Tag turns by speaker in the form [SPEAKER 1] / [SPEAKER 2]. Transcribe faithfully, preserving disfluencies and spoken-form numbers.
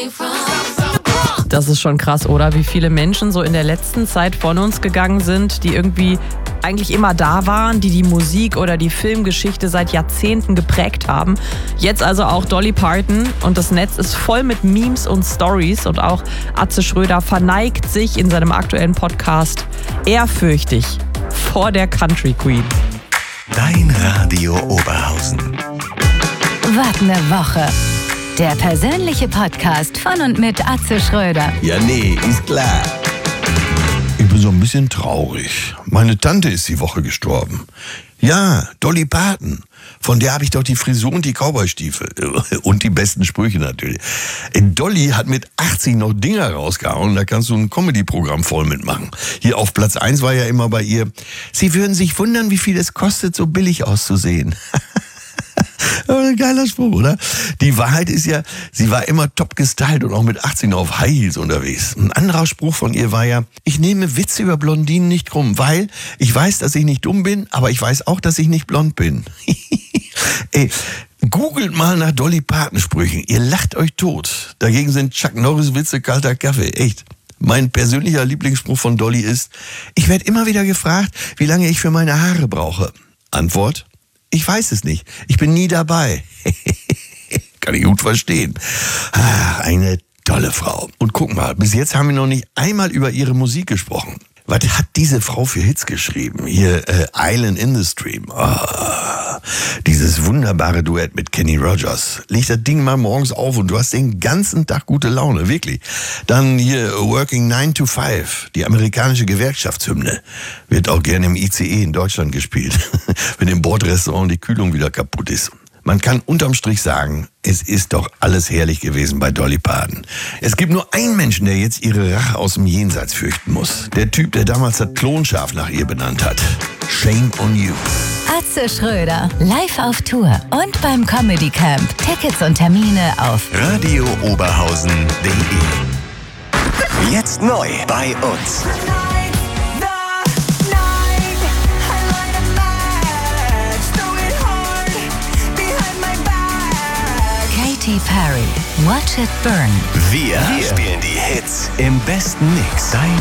[SPEAKER 1] Das ist schon krass, oder? Wie viele Menschen so in der letzten Zeit von uns gegangen sind, die irgendwie eigentlich immer da waren, die die Musik oder die Filmgeschichte seit Jahrzehnten geprägt haben. Jetzt also auch Dolly Parton und das Netz ist voll mit Memes und Stories und auch Atze Schröder verneigt sich in seinem aktuellen Podcast ehrfürchtig vor der Country Queen.
[SPEAKER 2] Dein Radio Oberhausen.
[SPEAKER 3] Wart ne Woche. Der persönliche Podcast von und mit Atze Schröder.
[SPEAKER 2] Ja, nee, ist klar.
[SPEAKER 4] Ich bin so ein bisschen traurig. Meine Tante ist die Woche gestorben. Ja, Dolly Parton. Von der habe ich doch die Frisur und die Cowboystiefel. Und die besten Sprüche natürlich. Dolly hat mit achtzig noch Dinger rausgehauen. Da kannst du ein Comedy-Programm voll mitmachen. Hier auf Platz eins war ja immer bei ihr: Sie würden sich wundern, wie viel es kostet, so billig auszusehen. Ein geiler Spruch, oder? Die Wahrheit ist ja, sie war immer top gestylt und auch mit achtzig noch auf High Heels unterwegs. Ein anderer Spruch von ihr war ja: Ich nehme Witze über Blondinen nicht krumm, weil ich weiß, dass ich nicht dumm bin, aber ich weiß auch, dass ich nicht blond bin. Ey, googelt mal nach Dolly Parton Sprüchen. Ihr lacht euch tot. Dagegen sind Chuck Norris Witze kalter Kaffee. Echt. Mein persönlicher Lieblingsspruch von Dolly ist: Ich werde immer wieder gefragt, wie lange ich für meine Haare brauche. Antwort: Ich weiß es nicht. Ich bin nie dabei. Kann ich gut verstehen. Ah, eine tolle Frau. Und guck mal, bis jetzt haben wir noch nicht einmal über ihre Musik gesprochen. Was hat diese Frau für Hits geschrieben? Hier, äh, Island in the Stream. Oh, dieses wunderbare Duett mit Kenny Rogers. Leg das Ding mal morgens auf und du hast den ganzen Tag gute Laune, wirklich. Dann hier Working nine to five, die amerikanische Gewerkschaftshymne. Wird auch gerne im I C E in Deutschland gespielt, wenn im Bordrestaurant die Kühlung wieder kaputt ist. Man kann unterm Strich sagen, es ist doch alles herrlich gewesen bei Dolly Parton. Es gibt nur einen Menschen, der jetzt ihre Rache aus dem Jenseits fürchten muss. Der Typ, der damals das Klonschaf nach ihr benannt hat. Shame on you.
[SPEAKER 3] Atze Schröder, live auf Tour und beim Comedy Camp. Tickets und Termine auf
[SPEAKER 2] radio oberhausen punkt de. Jetzt neu bei uns.
[SPEAKER 3] Katy Perry, Watch It Burn.
[SPEAKER 2] Wir, Wir spielen die Hits im besten Mix. Dein